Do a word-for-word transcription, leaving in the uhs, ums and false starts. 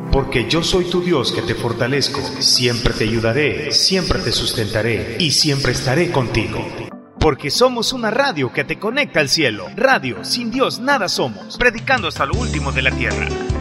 Porque yo soy tu Dios que te fortalezco, siempre te ayudaré, siempre te sustentaré y siempre estaré contigo. Porque somos una radio que te conecta al cielo. Radio, sin Dios nada somos, predicando hasta lo último de la tierra.